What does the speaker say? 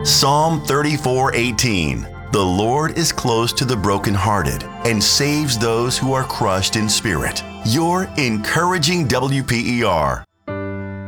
Psalm 34:18. The Lord is close to the brokenhearted and saves those who are crushed in spirit. Your encouraging WPER.